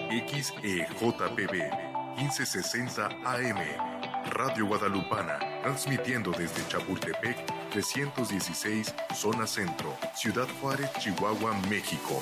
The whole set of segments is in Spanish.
XEJPB 1560 AM, Radio Guadalupana, transmitiendo desde Chapultepec 316, Zona Centro, Ciudad Juárez, Chihuahua, México.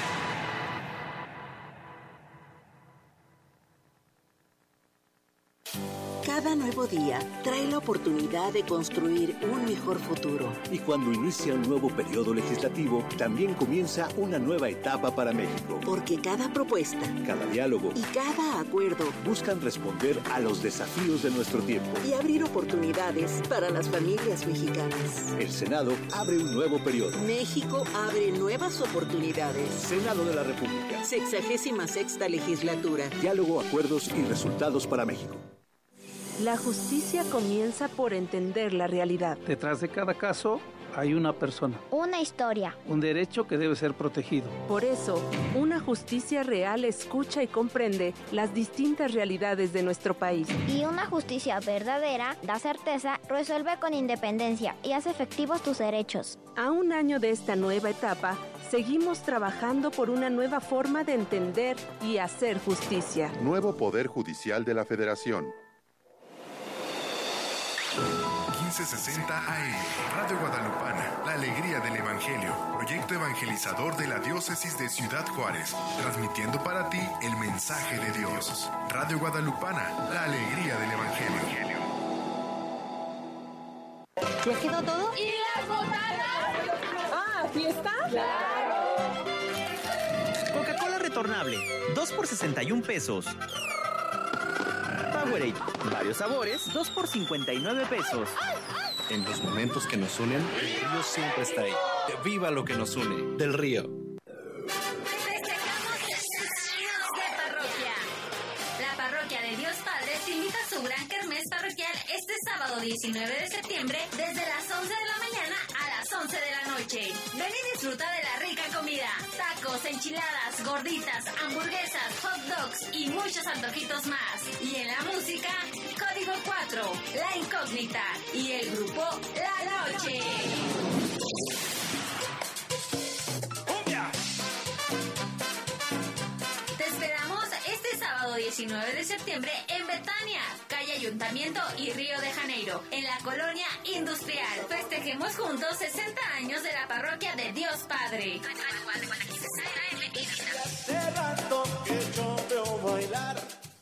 Cada nuevo día trae la oportunidad de construir un mejor futuro. Y cuando inicia un nuevo periodo legislativo, también comienza una nueva etapa para México. Porque cada propuesta, cada diálogo y cada acuerdo buscan responder a los desafíos de nuestro tiempo y abrir oportunidades para las familias mexicanas. El Senado abre un nuevo periodo. México abre nuevas oportunidades. Senado de la República. 66ª legislatura. Diálogo, acuerdos y resultados para México. La justicia comienza por entender la realidad. Detrás de cada caso hay una persona. Una historia. Un derecho que debe ser protegido. Por eso, una justicia real escucha y comprende las distintas realidades de nuestro país. Y una justicia verdadera da certeza, resuelve con independencia y hace efectivos tus derechos. A un año de esta nueva etapa, seguimos trabajando por una nueva forma de entender y hacer justicia. Nuevo Poder Judicial de la Federación. 1560 AM, Radio Guadalupana, la alegría del Evangelio, proyecto evangelizador de la Diócesis de Ciudad Juárez, transmitiendo para ti el mensaje de Dios. Radio Guadalupana, la alegría del Evangelio. ¿Ya quedó todo? ¿Y las botanas? ¡Ah, fiesta! ¡Claro! Coca-Cola retornable, 2 por 61 pesos. Powerade, varios sabores, 2 por 59 pesos. En los momentos que nos unen, el río siempre está ahí. ¡Viva lo que nos une! Del Río. Festejamos 60 años de parroquia. La parroquia de Dios Padre te invita a su gran kermés parroquial este sábado 19 de septiembre desde las 11 de la mañana a las 11 de la noche. Ven y disfruta de la rica comida, tacos, enchiladas, gorditas, hamburguesas, hot dogs y muchos antojitos más. Y en la música, Código 4, La Incógnita y el grupo La Noche. Te esperamos este sábado 19 de septiembre en Betania, calle Ayuntamiento y Río de Janeiro, en la colonia industrial. Festejemos juntos 60 años de la parroquia de Dios Padre. Hace rato que yo veo bailar.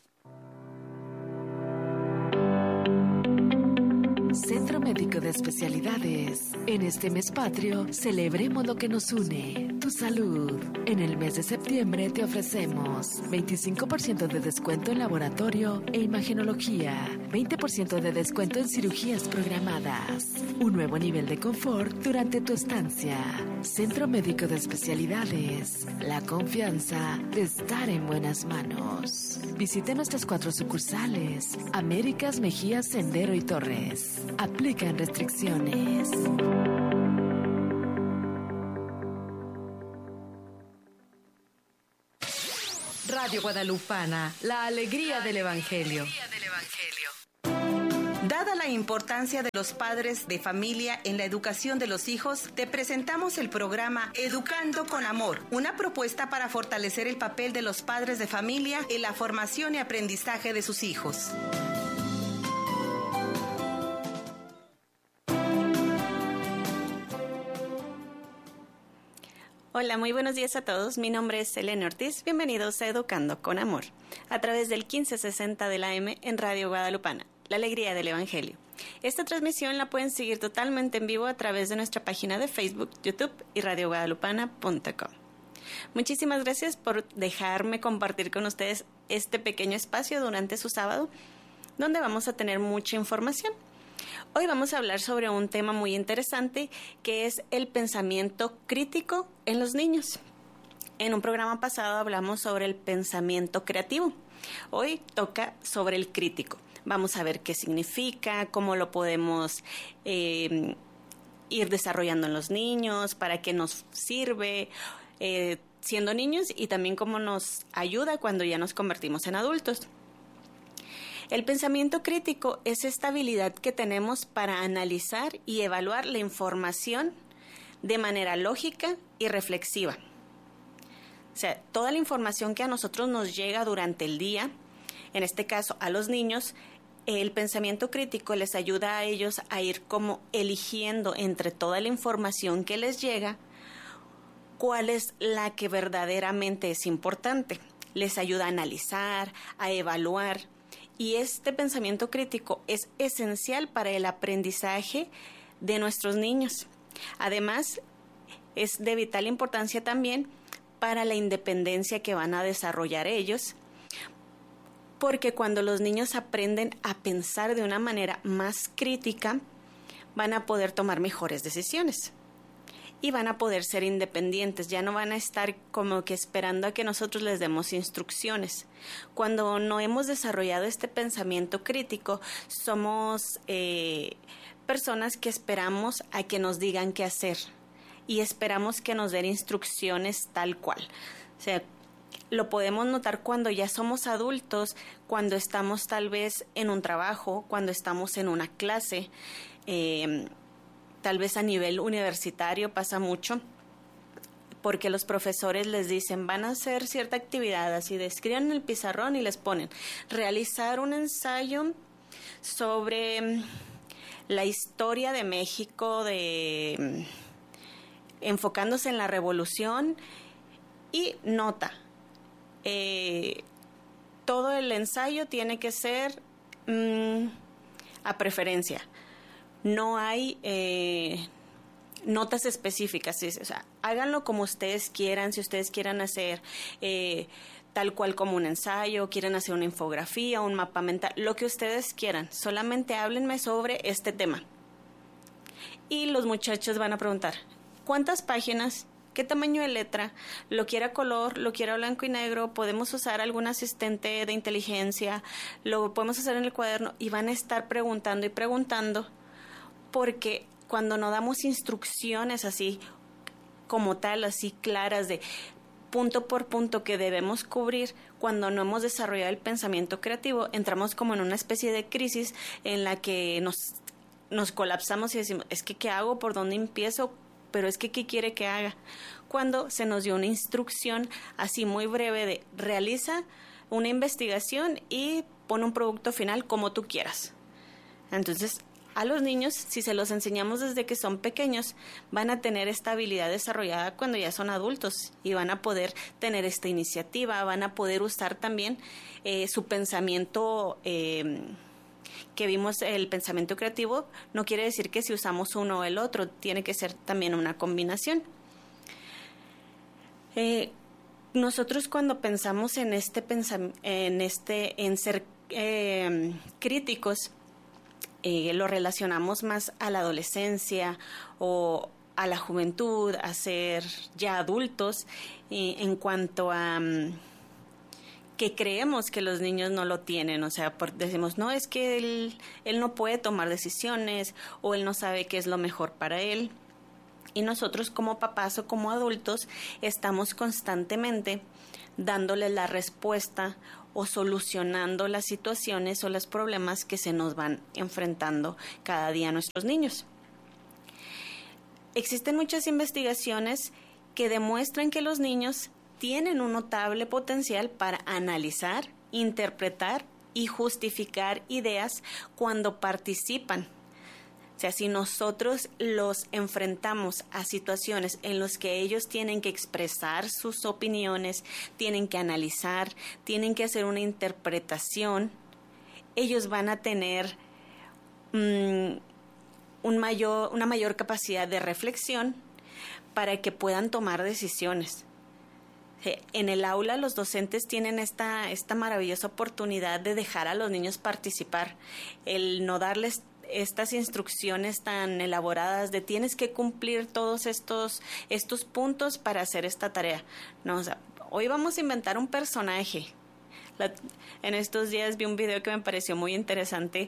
Centro Médico de Especialidades. En este mes patrio, celebremos lo que nos une, tu salud. En el mes de septiembre te ofrecemos 25% de descuento en laboratorio e imagenología, 20% de descuento en cirugías programadas, un nuevo nivel de confort durante tu estancia. Centro Médico de Especialidades, la confianza de estar en buenas manos. Visite nuestras 4 sucursales, Américas, Mejías, Sendero y Torres. Aplican restricciones. Radio Guadalupana, la alegría del Evangelio. Dada la importancia de los padres de familia en la educación de los hijos, te presentamos el programa Educando con Amor, una propuesta para fortalecer el papel de los padres de familia en la formación y aprendizaje de sus hijos. Hola, muy buenos días a todos. Mi nombre es Selene Ortiz. Bienvenidos a Educando con Amor, a través del 1560 de la AM en Radio Guadalupana, la alegría del Evangelio. Esta transmisión la pueden seguir totalmente en vivo a través de nuestra página de Facebook, YouTube y radioguadalupana.com. Muchísimas gracias por dejarme compartir con ustedes este pequeño espacio durante su sábado, donde vamos a tener mucha información. Hoy vamos a hablar sobre un tema muy interesante, que es el pensamiento crítico en los niños. En un programa pasado hablamos sobre el pensamiento creativo. Hoy toca sobre el crítico. Vamos a ver qué significa, cómo lo podemos ir desarrollando en los niños, para qué nos sirve siendo niños y también cómo nos ayuda cuando ya nos convertimos en adultos. El pensamiento crítico es esta habilidad que tenemos para analizar y evaluar la información de manera lógica y reflexiva. O sea, toda la información que a nosotros nos llega durante el día, en este caso a los niños, el pensamiento crítico les ayuda a ellos a ir como eligiendo entre toda la información que les llega, cuál es la que verdaderamente es importante. Les ayuda a analizar, a evaluar. Y este pensamiento crítico es esencial para el aprendizaje de nuestros niños. Además, es de vital importancia también para la independencia que van a desarrollar ellos, porque cuando los niños aprenden a pensar de una manera más crítica, van a poder tomar mejores decisiones y van a poder ser independientes. Ya no van a estar como que esperando a que nosotros les demos instrucciones. Cuando no hemos desarrollado este pensamiento crítico, somos personas que esperamos a que nos digan qué hacer y esperamos que nos den instrucciones tal cual. O sea, lo podemos notar cuando ya somos adultos, cuando estamos tal vez en un trabajo, cuando estamos en una clase, tal vez a nivel universitario pasa mucho, porque los profesores les dicen, van a hacer cierta actividad, así de escriban en el pizarrón y les ponen, realizar un ensayo sobre la historia de México, enfocándose en la revolución y nota. Todo el ensayo tiene que ser a preferencia. No hay notas específicas. O sea, háganlo como ustedes quieran. Si ustedes quieran hacer tal cual como un ensayo, quieren hacer una infografía, un mapa mental, lo que ustedes quieran. Solamente háblenme sobre este tema. Y los muchachos van a preguntar, ¿cuántas páginas? ¿Qué tamaño de letra? ¿Lo quiere a color? ¿Lo quiere a blanco y negro? ¿Podemos usar algún asistente de inteligencia? ¿Lo podemos hacer en el cuaderno? Y van a estar preguntando y preguntando, porque cuando no damos instrucciones así como tal, así claras de punto por punto que debemos cubrir, cuando no hemos desarrollado el pensamiento creativo, entramos como en una especie de crisis en la que nos colapsamos y decimos, es que ¿qué hago? ¿Por dónde empiezo? Pero es que ¿qué quiere que haga? Cuando se nos dio una instrucción así muy breve de realiza una investigación y pon un producto final como tú quieras. Entonces, a los niños, si se los enseñamos desde que son pequeños, van a tener esta habilidad desarrollada cuando ya son adultos y van a poder tener esta iniciativa, van a poder usar también su pensamiento que vimos. El pensamiento creativo no quiere decir que si usamos uno o el otro, tiene que ser también una combinación. Nosotros cuando pensamos en ser críticos, lo relacionamos más a la adolescencia o a la juventud, a ser ya adultos, en cuanto a que creemos que los niños no lo tienen. O sea, decimos, no, es que él no puede tomar decisiones o él no sabe qué es lo mejor para él. Y nosotros como papás o como adultos estamos constantemente dándoles la respuesta o solucionando las situaciones o los problemas que se nos van enfrentando cada día a nuestros niños. Existen muchas investigaciones que demuestran que los niños tienen un notable potencial para analizar, interpretar y justificar ideas cuando participan. O sea, si nosotros los enfrentamos a situaciones en las que ellos tienen que expresar sus opiniones, tienen que analizar, tienen que hacer una interpretación, ellos van a tener una mayor capacidad de reflexión para que puedan tomar decisiones. En el aula los docentes tienen esta maravillosa oportunidad de dejar a los niños participar, el no darles estas instrucciones tan elaboradas de tienes que cumplir todos estos puntos para hacer esta tarea. No, o sea, hoy vamos a inventar un personaje. En estos días vi un video que me pareció muy interesante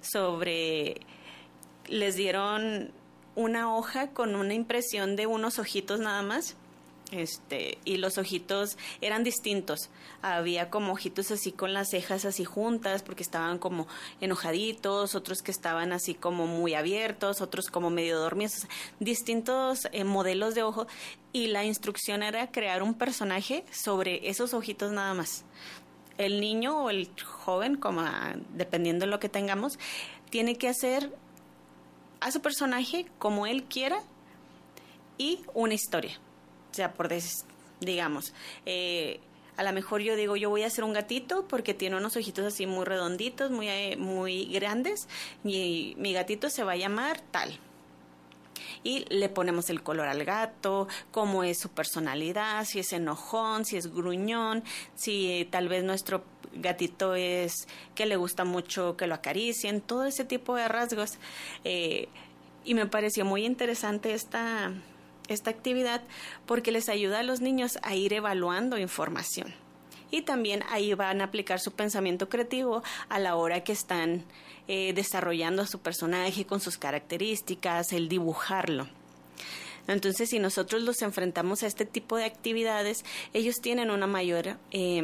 les dieron una hoja con una impresión de unos ojitos nada más. Y los ojitos eran distintos. Había como ojitos así con las cejas así juntas porque estaban como enojaditos, otros que estaban así como muy abiertos, otros como medio dormidos, o sea, distintos modelos de ojo, y la instrucción era crear un personaje sobre esos ojitos nada más. El niño o el joven, dependiendo de lo que tengamos, tiene que hacer a su personaje como él quiera y una historia. O sea, digamos, a lo mejor yo digo, yo voy a hacer un gatito porque tiene unos ojitos así muy redonditos, muy grandes, y mi gatito se va a llamar tal. Y le ponemos el color al gato, cómo es su personalidad, si es enojón, si es gruñón, si tal vez nuestro gatito es que le gusta mucho que lo acaricien, todo ese tipo de rasgos. Y me pareció muy interesante esta actividad porque les ayuda a los niños a ir evaluando información. Y también ahí van a aplicar su pensamiento creativo a la hora que están desarrollando a su personaje con sus características, el dibujarlo. Entonces, si nosotros los enfrentamos a este tipo de actividades, ellos tienen una mayor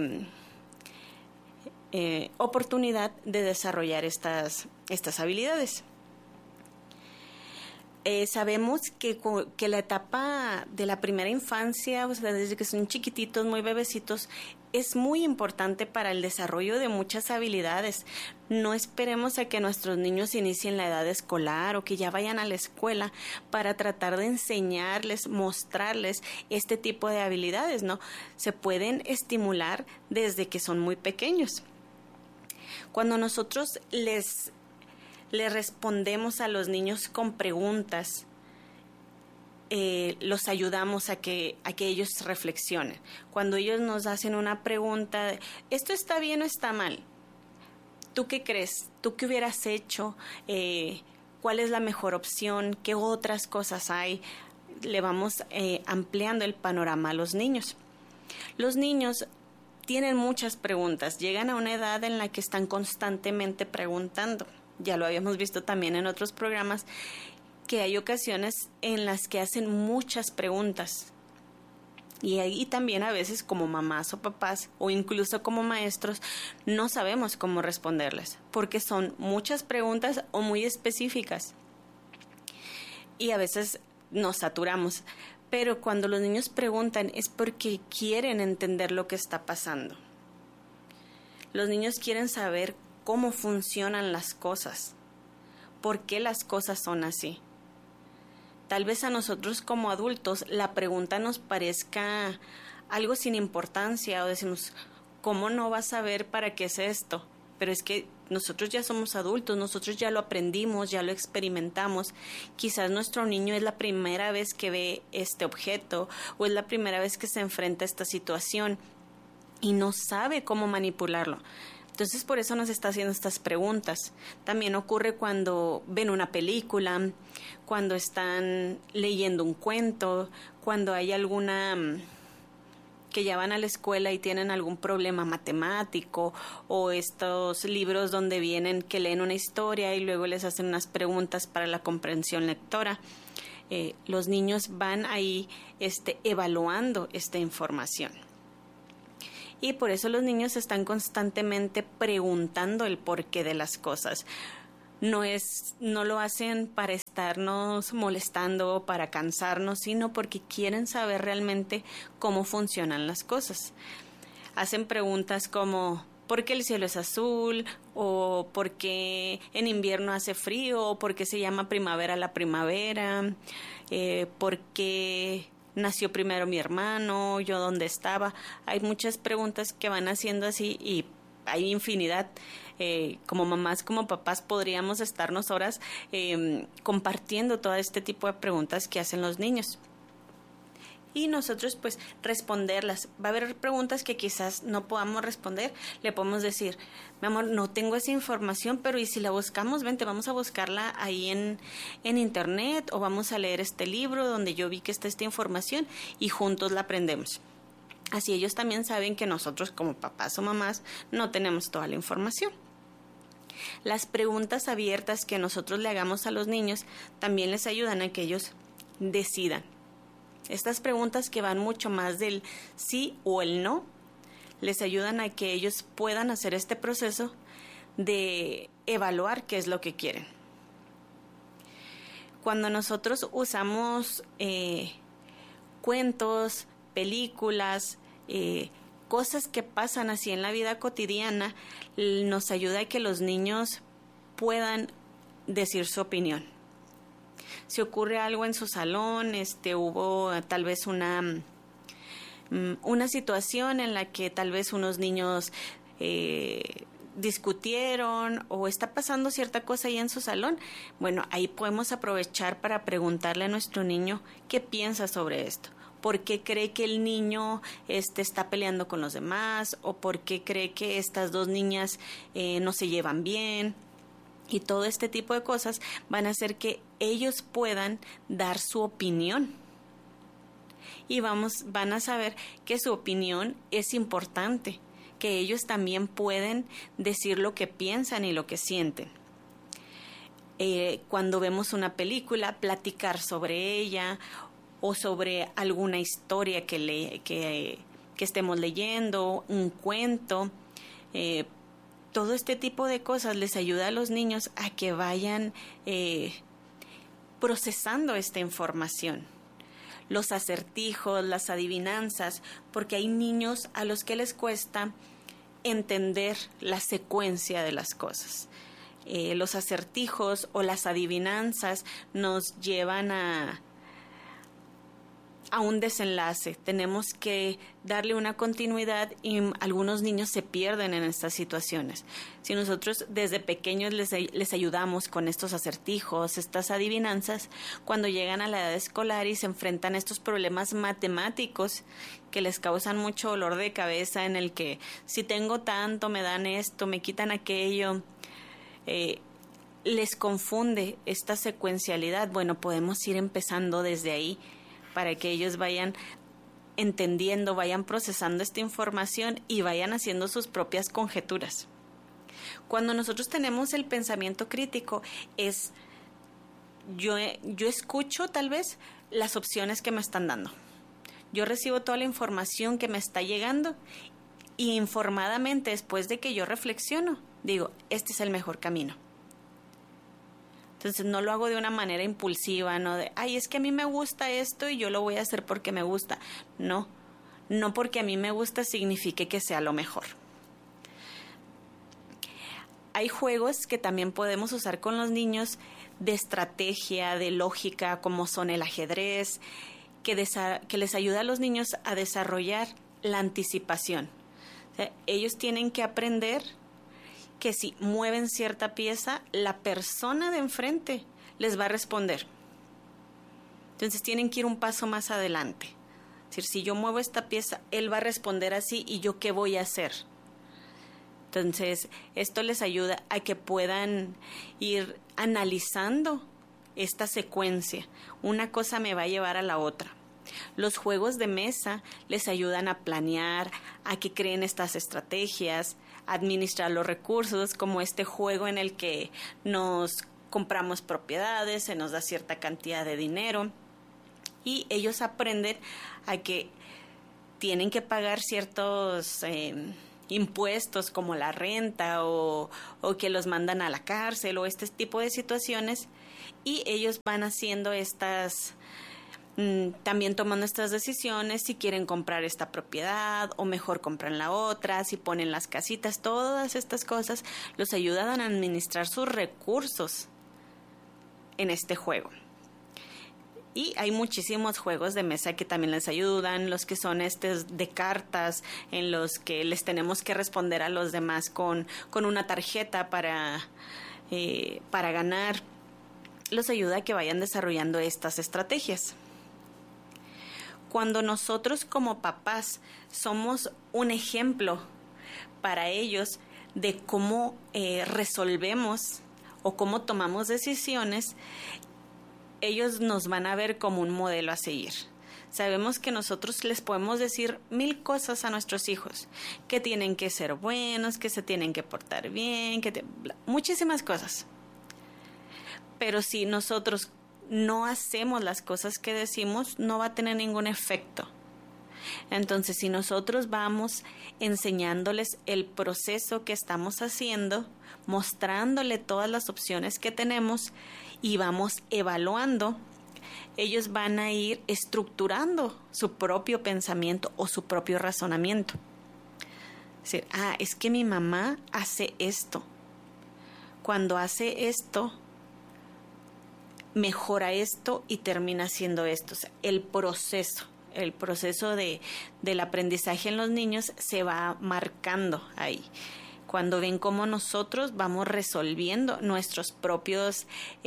oportunidad de desarrollar estas habilidades. Sabemos que la etapa de la primera infancia, o sea, desde que son chiquititos, muy bebecitos, es muy importante para el desarrollo de muchas habilidades. No esperemos a que nuestros niños inicien la edad escolar o que ya vayan a la escuela para tratar de enseñarles, mostrarles este tipo de habilidades, ¿no? Se pueden estimular desde que son muy pequeños. Cuando nosotros les respondemos a los niños con preguntas, los ayudamos a que ellos reflexionen. Cuando ellos nos hacen una pregunta, ¿esto está bien o está mal? ¿Tú qué crees? ¿Tú qué hubieras hecho? ¿Cuál es la mejor opción? ¿Qué otras cosas hay? Le vamos ampliando el panorama a los niños. Los niños tienen muchas preguntas, llegan a una edad en la que están constantemente preguntando. Ya lo habíamos visto también en otros programas, que hay ocasiones en las que hacen muchas preguntas. Y ahí también a veces como mamás o papás o incluso como maestros no sabemos cómo responderles, porque son muchas preguntas o muy específicas. Y a veces nos saturamos. Pero cuando los niños preguntan es porque quieren entender lo que está pasando. Los niños quieren saber cómo funcionan las cosas, por qué las cosas son así. Tal vez a nosotros como adultos la pregunta nos parezca algo sin importancia o decimos, ¿cómo no vas a saber para qué es esto? Pero es que nosotros ya somos adultos, nosotros ya lo aprendimos, ya lo experimentamos. Quizás nuestro niño es la primera vez que ve este objeto o es la primera vez que se enfrenta a esta situación y no sabe cómo manipularlo. Entonces, por eso nos está haciendo estas preguntas. También ocurre cuando ven una película, cuando están leyendo un cuento, cuando hay alguna que ya van a la escuela y tienen algún problema matemático, o estos libros donde vienen que leen una historia y luego les hacen unas preguntas para la comprensión lectora. Los niños van ahí evaluando esta información. Y por eso los niños están constantemente preguntando el porqué de las cosas. No lo hacen para estarnos molestando o para cansarnos, sino porque quieren saber realmente cómo funcionan las cosas. Hacen preguntas como ¿por qué el cielo es azul? O ¿por qué en invierno hace frío? ¿O por qué se llama primavera la primavera? ¿Por qué nació primero mi hermano? ¿Yo dónde estaba? Hay muchas preguntas que van haciendo así y hay infinidad. Como mamás, como papás, podríamos estarnos horas compartiendo todo este tipo de preguntas que hacen los niños. Y nosotros, pues, responderlas. Va a haber preguntas que quizás no podamos responder. Le podemos decir, mi amor, no tengo esa información, pero ¿y si la buscamos? Vente, vamos a buscarla ahí en internet o vamos a leer este libro donde yo vi que está esta información y juntos la aprendemos. Así ellos también saben que nosotros como papás o mamás no tenemos toda la información. Las preguntas abiertas que nosotros le hagamos a los niños también les ayudan a que ellos decidan. Estas preguntas que van mucho más del sí o el no, les ayudan a que ellos puedan hacer este proceso de evaluar qué es lo que quieren. Cuando nosotros usamos cuentos, películas, cosas que pasan así en la vida cotidiana, nos ayuda a que los niños puedan decir su opinión. Si ocurre algo en su salón, hubo tal vez una situación en la que tal vez unos niños discutieron o está pasando cierta cosa ahí en su salón, bueno, ahí podemos aprovechar para preguntarle a nuestro niño qué piensa sobre esto. ¿Por qué cree que el niño está peleando con los demás? ¿O por qué cree que estas dos niñas no se llevan bien? Y todo este tipo de cosas van a hacer que ellos puedan dar su opinión. Y van a saber que su opinión es importante, que ellos también pueden decir lo que piensan y lo que sienten. Cuando vemos una película, platicar sobre ella o sobre alguna historia que estemos leyendo, un cuento, todo este tipo de cosas les ayuda a los niños a que vayan procesando esta información. Los acertijos, las adivinanzas, porque hay niños a los que les cuesta entender la secuencia de las cosas. Los acertijos o las adivinanzas nos llevan a un desenlace. Tenemos que darle una continuidad y algunos niños se pierden en estas situaciones. Si nosotros desde pequeños les ayudamos con estos acertijos, estas adivinanzas, cuando llegan a la edad escolar y se enfrentan a estos problemas matemáticos que les causan mucho dolor de cabeza, en el que si tengo tanto me dan esto, me quitan aquello, les confunde esta secuencialidad. Bueno, podemos ir empezando desde ahí para que ellos vayan entendiendo, vayan procesando esta información y vayan haciendo sus propias conjeturas. Cuando nosotros tenemos el pensamiento crítico, yo escucho tal vez las opciones que me están dando. Yo recibo toda la información que me está llegando y informadamente, después de que yo reflexiono, digo, este es el mejor camino. Entonces no lo hago de una manera impulsiva, no de, es que a mí me gusta esto y yo lo voy a hacer porque me gusta. No porque a mí me gusta signifique que sea lo mejor. Hay juegos que también podemos usar con los niños de estrategia, de lógica, como son el ajedrez, que les ayuda a los niños a desarrollar la anticipación. O sea, ellos tienen que aprender que si mueven cierta pieza, la persona de enfrente les va a responder. Entonces tienen que ir un paso más adelante. Es decir, si yo muevo esta pieza, él va a responder así y yo qué voy a hacer. Entonces esto les ayuda a que puedan ir analizando esta secuencia. Una cosa me va a llevar a la otra. Los juegos de mesa les ayudan a planear, a que creen estas estrategias, administrar los recursos, como este juego en el que nos compramos propiedades, se nos da cierta cantidad de dinero y ellos aprenden a que tienen que pagar ciertos impuestos como la renta o que los mandan a la cárcel o este tipo de situaciones, y ellos van haciendo también tomando estas decisiones, si quieren comprar esta propiedad o mejor compran la otra, si ponen las casitas, todas estas cosas los ayudan a administrar sus recursos en este juego. Y hay muchísimos juegos de mesa que también les ayudan, los que son de cartas, en los que les tenemos que responder a los demás con una tarjeta para ganar. Los ayuda a que vayan desarrollando estas estrategias. Cuando nosotros como papás somos un ejemplo para ellos de cómo resolvemos o cómo tomamos decisiones, ellos nos van a ver como un modelo a seguir. Sabemos que nosotros les podemos decir 1000 cosas a nuestros hijos, que tienen que ser buenos, que se tienen que portar bien, muchísimas cosas. Pero si nosotros no hacemos las cosas que decimos, no va a tener ningún efecto. Entonces, si nosotros vamos enseñándoles el proceso que estamos haciendo, mostrándole todas las opciones que tenemos y vamos evaluando, ellos van a ir estructurando su propio pensamiento o su propio razonamiento. Es decir, es que mi mamá hace esto. Cuando hace esto, mejora esto y termina haciendo esto. O sea, el proceso del aprendizaje en los niños se va marcando ahí. Cuando ven cómo nosotros vamos resolviendo nuestros propios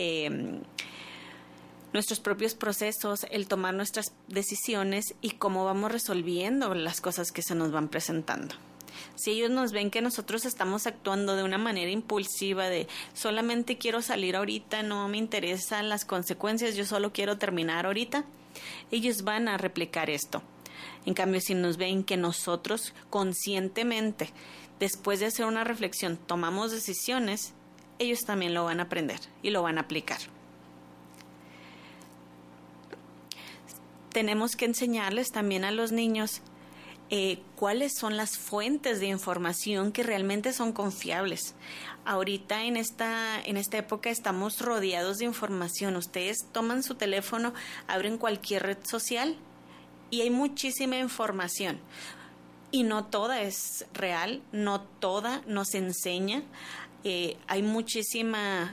procesos, el tomar nuestras decisiones y cómo vamos resolviendo las cosas que se nos van presentando. Si ellos nos ven que nosotros estamos actuando de una manera impulsiva, de solamente quiero salir ahorita, no me interesan las consecuencias, yo solo quiero terminar ahorita, ellos van a replicar esto. En cambio, si nos ven que nosotros conscientemente, después de hacer una reflexión, tomamos decisiones, ellos también lo van a aprender y lo van a aplicar. Tenemos que enseñarles también a los niños cuáles son las fuentes de información que realmente son confiables. Ahorita en esta época estamos rodeados de información. Ustedes toman su teléfono, abren cualquier red social y hay muchísima información. Y no toda es real, no toda nos enseña. Hay muchísimas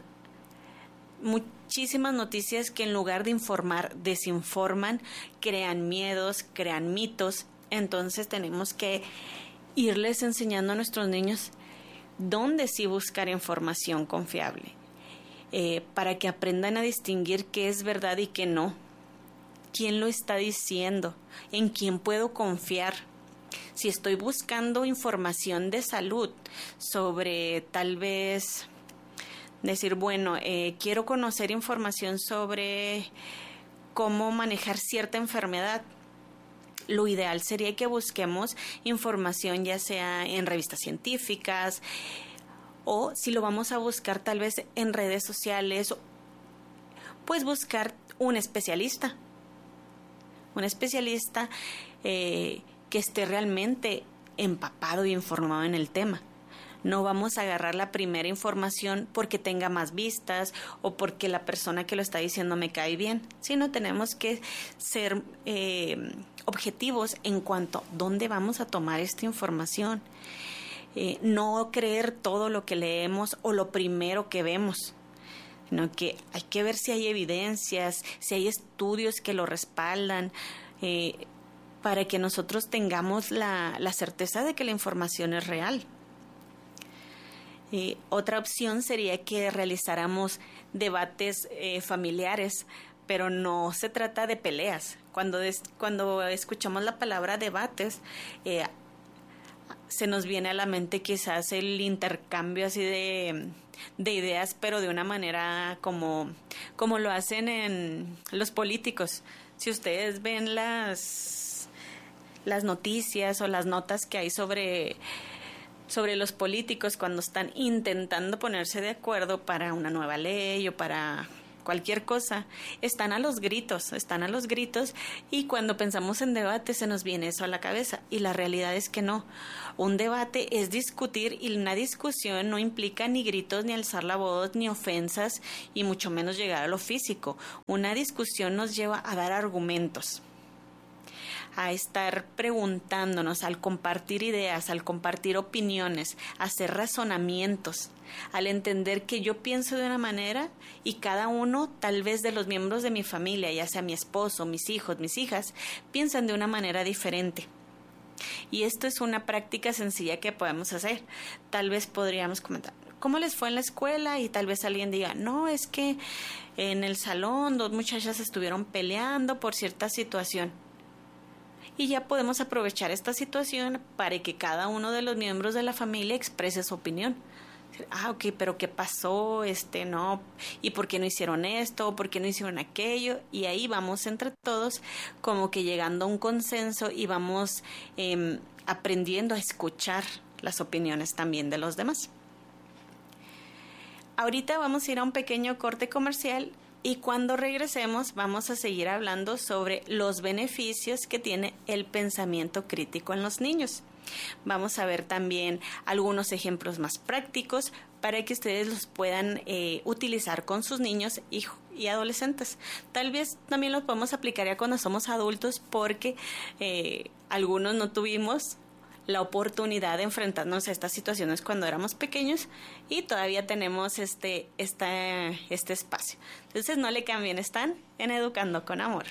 noticias que en lugar de informar, desinforman, crean miedos, crean mitos. Entonces tenemos que irles enseñando a nuestros niños dónde sí buscar información confiable, para que aprendan a distinguir qué es verdad y qué no, quién lo está diciendo, en quién puedo confiar. Si estoy buscando información de salud sobre tal vez decir, quiero conocer información sobre cómo manejar cierta enfermedad, lo ideal sería que busquemos información ya sea en revistas científicas o si lo vamos a buscar tal vez en redes sociales, pues buscar un especialista que esté realmente empapado y informado en el tema. No vamos a agarrar la primera información porque tenga más vistas o porque la persona que lo está diciendo me cae bien, sino tenemos que ser objetivos en cuanto a dónde vamos a tomar esta información. No creer todo lo que leemos o lo primero que vemos, sino que hay que ver si hay evidencias, si hay estudios que lo respaldan, para que nosotros tengamos la certeza de que la información es real. Otra opción sería que realizáramos debates familiares, pero no se trata de peleas. Cuando escuchamos la palabra debates, se nos viene a la mente quizás el intercambio así de ideas, pero de una manera como lo hacen en los políticos. Si ustedes ven las noticias o las notas que hay sobre los políticos cuando están intentando ponerse de acuerdo para una nueva ley o para cualquier cosa, están a los gritos y cuando pensamos en debate se nos viene eso a la cabeza y la realidad es que no. Un debate es discutir y una discusión no implica ni gritos, ni alzar la voz, ni ofensas y mucho menos llegar a lo físico. Una discusión nos lleva a dar argumentos, a estar preguntándonos, al compartir ideas, al compartir opiniones, a hacer razonamientos, al entender que yo pienso de una manera y cada uno, tal vez de los miembros de mi familia, ya sea mi esposo, mis hijos, mis hijas, piensan de una manera diferente. Y esto es una práctica sencilla que podemos hacer. Tal vez podríamos comentar, ¿cómo les fue en la escuela? Y tal vez alguien diga, no, es que en el salón 2 muchachas estuvieron peleando por cierta situación. Y ya podemos aprovechar esta situación para que cada uno de los miembros de la familia exprese su opinión. Ok, pero ¿qué pasó? No, ¿y por qué no hicieron esto? ¿Por qué no hicieron aquello? Y ahí vamos entre todos como que llegando a un consenso y vamos aprendiendo a escuchar las opiniones también de los demás. Ahorita vamos a ir a un pequeño corte comercial. Y cuando regresemos vamos a seguir hablando sobre los beneficios que tiene el pensamiento crítico en los niños. Vamos a ver también algunos ejemplos más prácticos para que ustedes los puedan utilizar con sus niños y adolescentes. Tal vez también los podemos aplicar ya cuando somos adultos, porque algunos no tuvimos la oportunidad de enfrentarnos a estas situaciones cuando éramos pequeños y todavía tenemos este espacio. Entonces no le cambien, están en Educando con Amor.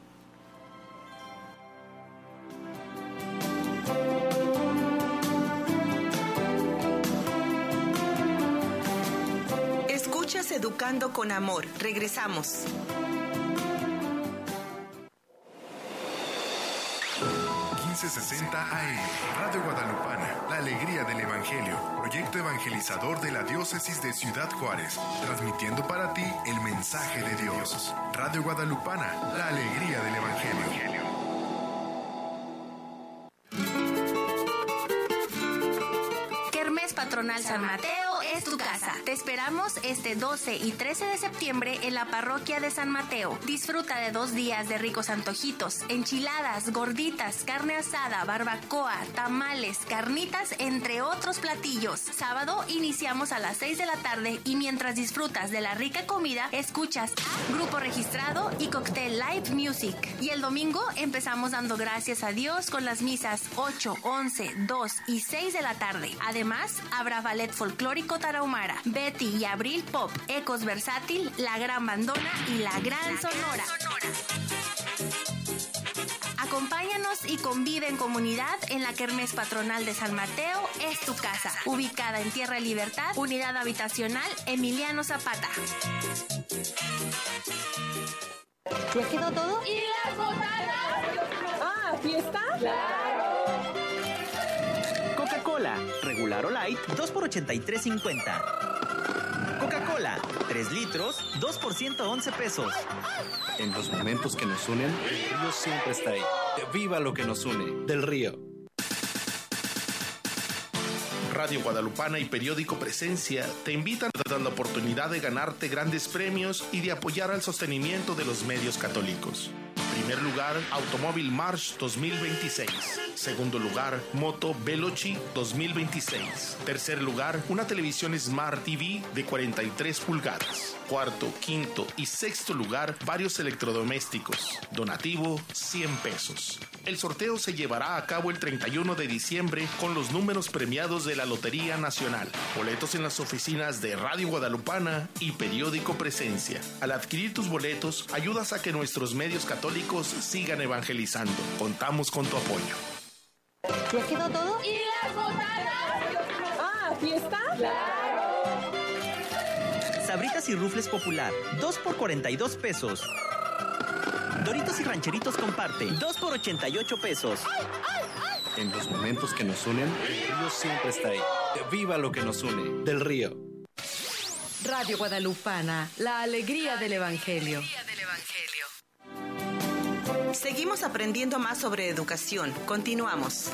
Escuchas Educando con Amor. Regresamos. AM, Radio Guadalupana, la alegría del Evangelio, proyecto evangelizador de la Diócesis de Ciudad Juárez, transmitiendo para ti el mensaje de Dios. Radio Guadalupana, la alegría del Evangelio. Kermés Patronal San Mateo es tu casa. Te esperamos este 12 y 13 de septiembre en la parroquia de San Mateo. Disfruta de 2 días de ricos antojitos, enchiladas, gorditas, carne asada, barbacoa, tamales, carnitas, entre otros platillos. Sábado iniciamos a las 6 de la tarde y mientras disfrutas de la rica comida, escuchas grupo registrado y cóctel live music. Y el domingo empezamos dando gracias a Dios con las misas 8, 11, 2 y 6 de la tarde. Además, habrá ballet folclórico tarahumara, Betty y Abril Pop, Ecos Versátil, La Gran Bandona y La Gran Sonora. Acompáñanos y convive en comunidad en la Kermés Patronal de San Mateo es tu casa, ubicada en Tierra Libertad, Unidad Habitacional Emiliano Zapata. ¿Ya quedó todo? ¿Y las botanas? Ah, ¿fiesta? ¡Claro! Coca-Cola, regular o light, 2 por 83.50. Coca-Cola, 3 litros, 2 por 111 pesos. En los momentos que nos unen, el río siempre está ahí. ¡Viva lo que nos une! Del Río. Radio Guadalupana y Periódico Presencia te invitan a dar la oportunidad de ganarte grandes premios y de apoyar al sostenimiento de los medios católicos. Primer lugar, Automóvil March 2026. Segundo lugar, Moto Veloci 2026. Tercer lugar, una televisión Smart TV de 43 pulgadas. Cuarto, quinto y sexto lugar, varios electrodomésticos. Donativo, 100 pesos. El sorteo se llevará a cabo el 31 de diciembre con los números premiados de la Lotería Nacional. Boletos en las oficinas de Radio Guadalupana y Periódico Presencia. Al adquirir tus boletos, ayudas a que nuestros medios católicos sigan evangelizando. Contamos con tu apoyo. ¿Ya quedó todo? ¿Y las botanas? Ah, ¿fiesta? ¡Claro! Sabritas y Rufles Popular, 2 por 42 pesos. Doritos y Rancheritos Comparte, 2 por 88 pesos. En los momentos que nos unen, el río siempre está ahí. ¡Viva lo que nos une! Del Río. Radio Guadalupana, la alegría del Evangelio. Seguimos aprendiendo más sobre educación. Continuamos.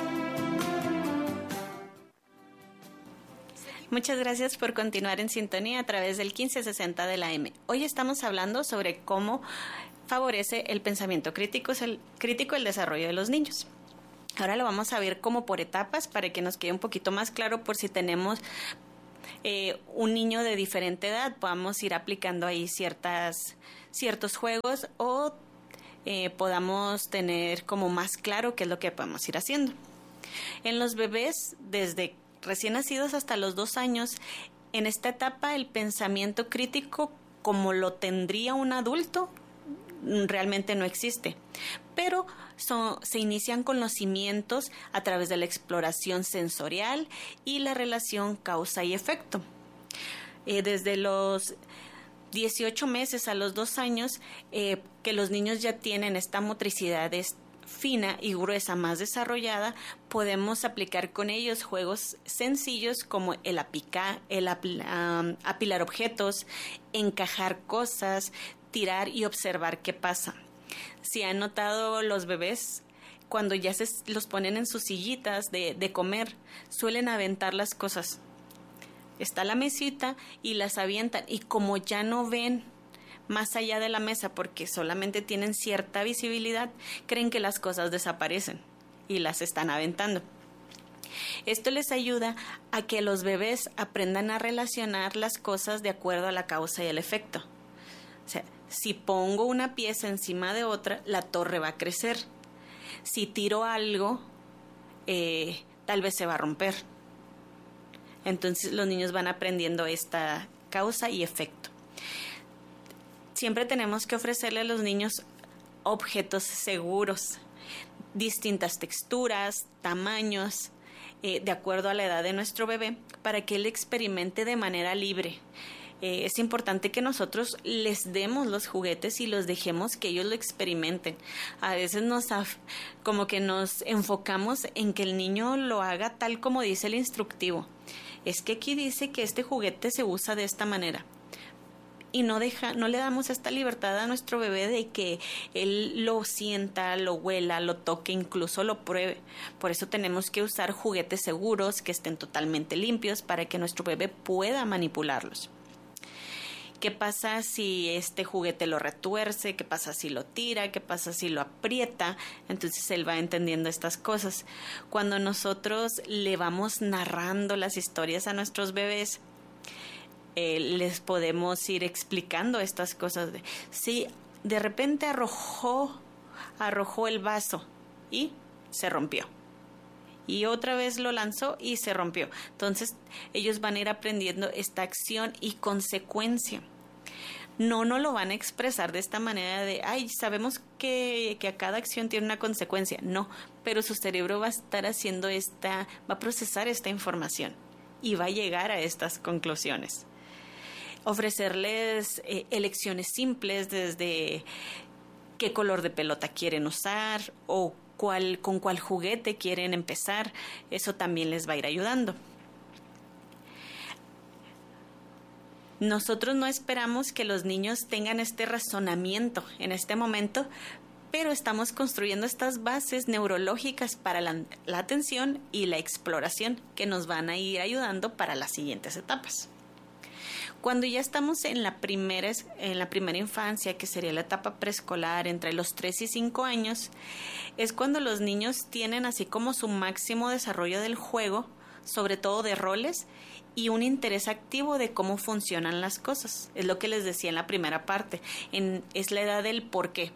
Muchas gracias por continuar en sintonía a través del 1560 de la AM. Hoy estamos hablando sobre cómo favorece el pensamiento crítico el desarrollo de los niños. Ahora lo vamos a ver como por etapas para que nos quede un poquito más claro por si tenemos un niño de diferente edad, podamos ir aplicando ahí ciertos juegos o podamos tener como más claro qué es lo que podemos ir haciendo. En los bebés, desde recién nacidos hasta los 2 años, en esta etapa el pensamiento crítico como lo tendría un adulto realmente no existe, pero se inician conocimientos a través de la exploración sensorial y la relación causa y efecto. Desde los 18 meses a los 2 años, que los niños ya tienen esta motricidad fina y gruesa más desarrollada, podemos aplicar con ellos juegos sencillos como el apilar objetos, encajar cosas, tirar y observar qué pasa. Si han notado los bebés, cuando ya los ponen en sus sillitas de comer, suelen aventar las cosas. Está la mesita y las avientan, y como ya no ven más allá de la mesa porque solamente tienen cierta visibilidad, creen que las cosas desaparecen y las están aventando. Esto les ayuda a que los bebés aprendan a relacionar las cosas de acuerdo a la causa y el efecto. O sea, si pongo una pieza encima de otra, la torre va a crecer. Si tiro algo, tal vez se va a romper. Entonces los niños van aprendiendo esta causa y efecto. Siempre tenemos que ofrecerle a los niños objetos seguros, distintas texturas, tamaños, de acuerdo a la edad de nuestro bebé, para que él experimente de manera libre. Es importante que nosotros les demos los juguetes y los dejemos que ellos lo experimenten. A veces como que nos enfocamos en que el niño lo haga tal como dice el instructivo. Es que aquí dice que este juguete se usa de esta manera. Y no le damos esta libertad a nuestro bebé de que él lo sienta, lo huela, lo toque, incluso lo pruebe. Por eso tenemos que usar juguetes seguros, que estén totalmente limpios, para que nuestro bebé pueda manipularlos. ¿Qué pasa si este juguete lo retuerce? ¿Qué pasa si lo tira? ¿Qué pasa si lo aprieta? Entonces él va entendiendo estas cosas. Cuando nosotros le vamos narrando las historias a nuestros bebés, les podemos ir explicando estas cosas. Sí, de repente arrojó el vaso y se rompió. Y otra vez lo lanzó y se rompió. Entonces ellos van a ir aprendiendo esta acción y consecuencia. No lo van a expresar de esta manera de, sabemos que a cada acción tiene una consecuencia. No, pero su cerebro va a estar haciendo va a procesar esta información y va a llegar a estas conclusiones. Ofrecerles elecciones simples, desde qué color de pelota quieren usar o con cuál juguete quieren empezar. Eso también les va a ir ayudando. Nosotros no esperamos que los niños tengan este razonamiento en este momento, pero estamos construyendo estas bases neurológicas para la atención y la exploración que nos van a ir ayudando para las siguientes etapas. Cuando ya estamos en la primera infancia, que sería la etapa preescolar, entre los 3 y 5 años, es cuando los niños tienen así como su máximo desarrollo del juego, sobre todo de roles, y un interés activo de cómo funcionan las cosas. Es lo que les decía en la primera parte. Es la edad del por qué.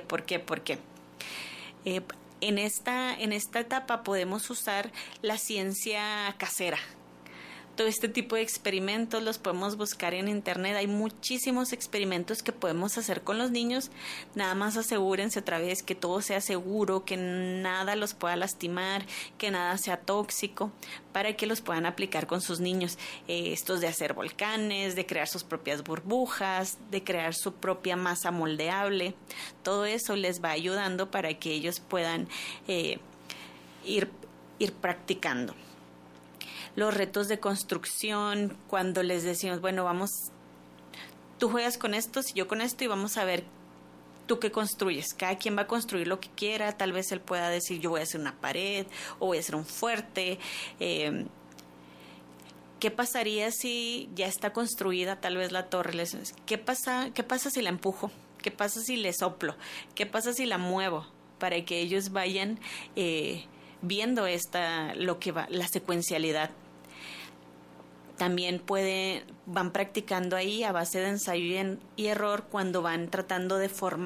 En esta etapa podemos usar la ciencia casera. Todo este tipo de experimentos los podemos buscar en internet. Hay muchísimos experimentos que podemos hacer con los niños. Nada más asegúrense otra vez que todo sea seguro, que nada los pueda lastimar, que nada sea tóxico, para que los puedan aplicar con sus niños. Estos de hacer volcanes, de crear sus propias burbujas, de crear su propia masa moldeable. Todo eso les va ayudando para que ellos puedan ir practicando. Los retos de construcción, cuando les decimos, bueno, vamos, tú juegas con estos y yo con esto y vamos a ver tú qué construyes. Cada quien va a construir lo que quiera. Tal vez él pueda decir, yo voy a hacer una pared o voy a hacer un fuerte. ¿Qué pasaría si ya está construida tal vez la torre? ¿Qué pasa si la empujo? ¿Qué pasa si le soplo? ¿Qué pasa si la muevo? Para que ellos vayan viendo la secuencialidad. También van practicando ahí a base de ensayo y error cuando van tratando de formar